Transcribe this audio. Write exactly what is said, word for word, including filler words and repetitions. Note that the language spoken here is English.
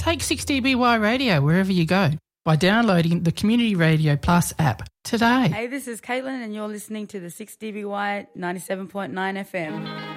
Take six D B Y Radio wherever you go by downloading the Community Radio Plus app today. Hey, this is Caitlin and you're listening to the six D B Y ninety-seven point nine F M.